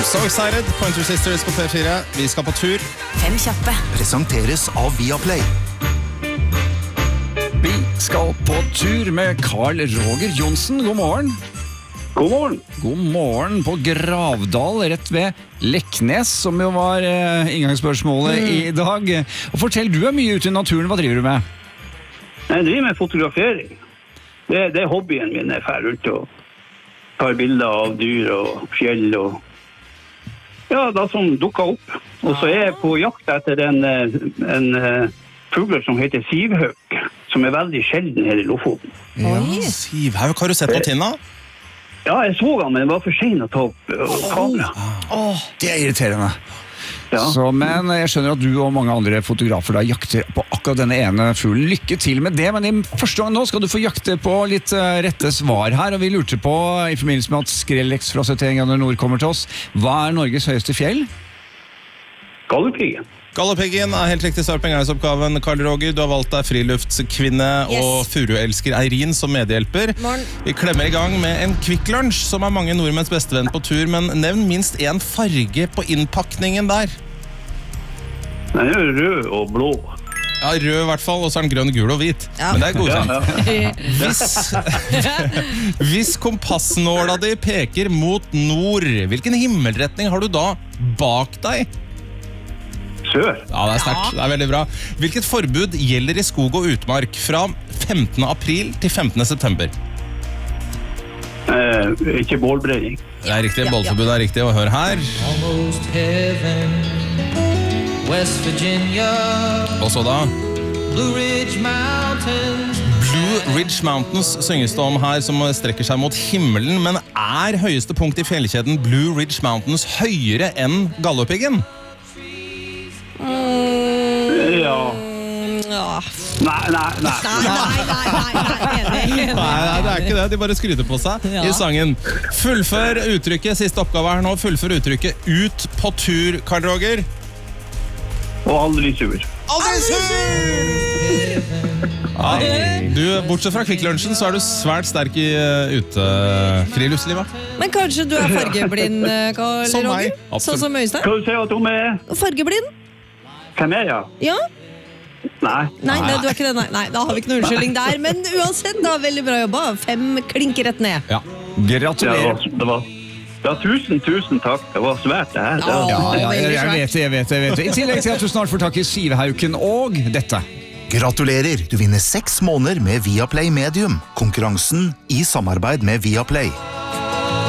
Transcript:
So Excited, Pointer Sisters på P4. Vi skal på tur. 5 kjappe. Presenteres av Viaplay. Vi skal på tur med Carl Roger Johnsen. God morgen. God morgen. God morgen på Gravdal, rett ved Leknes, som jo var inngangsspørsmålet i dag. Og fortell, du er mye ute i naturen. Hva driver du med? Jeg driver med fotografering. Det er hobbyen min. Jeg fer rundt og tar bilder av dyr og fjell og det som dukker opp. Og så er jeg på jakt etter en fugler som heter sivhauk, som er veldig sjelden her i Lofoten. Ja, sivhauk. Har du sett noe Tina? Ja, jeg så han, men det var for sent å ta opp kamera. Det er irriterende. Ja. Men jeg skjønner at du og mange andre fotografer da jakter på akkurat denne ene fuglen. Lykke til med det, men i første gang nå skal du få jakte på litt rette svar her, og vi lurte på, i forbindelse med at Skrellex fra 71 grader nord kommer til oss, hva er Norges høyeste fjell? Galdhøpiggen. Galdhøpiggen er helt riktig svar på engangsoppgaven. Karl Roger, du har valgt deg friluftskvinne og furuelsker Eirin som medhjelper. Vi klemmer i gang med en Kvikk Lunsj, som er mange nordmenns bestevenn på tur, men nevn minst en farge på innpakningen der. Den er rød og blå. Ja, rød i hvert fall, og så er den grønn, gul og hvit. Men det er godkjent. Hvis kompassnåla di peker mot nord, hvilken himmelretning har du da bak deg? Sør. Ja, det er sterkt. Det er veldig bra. Hvilket forbud gjelder i skog og utmark fra 15. april til 15. september? Ikke bålbrenning. Det er riktig, bålforbud er riktig, og hør her. Almost heaven, West Virginia. Og så da? Blue Ridge Mountains. Blue Ridge Mountains synges det om her, som strekker seg mot himmelen, men er høyeste punkt i fjellkjeden Blue Ridge Mountains høyere enn Galdhøpiggen? Ja. Nei. Nei, det er ikke det. De bare skryter på seg i sangen. Fullfør uttrykket, siste oppgave her nå. Fullfør uttrykket ut på tur, Karl Roger. Og aldri sur. Aldri sur! Ja, du, bortsett fra Kvikk Lunsjen, så er du svært sterk i friluftslivet. Men kanskje du er fargeblind, Karl Som meg. Roger? Sånn som Øystein? Hva du sier at hun er? Fargeblind? Hvem er jeg? Ja? Nei. Nei, du er ikke det. Nei, da har vi ikke noe unnskyldning der. Men uansett, da, veldig bra jobba. 5 klinker rett ned. Ja, gratulerer. Tusen takk. Det var svært det her. Jeg vet det. I tillegg til at du snart får tak i sivhauken og dette. Gratulerer, du vinner 6 måneder med Viaplay Medium. Konkurransen i samarbeid med Viaplay.